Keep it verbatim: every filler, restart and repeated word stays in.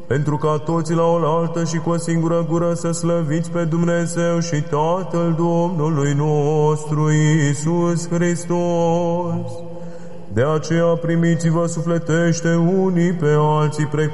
pentru ca toți la oaltă și cu o singură gură să slăviți pe Dumnezeu și Tatăl Domnului nostru Iisus Hristos. De aceea primiți-vă sufletește unii pe alții precum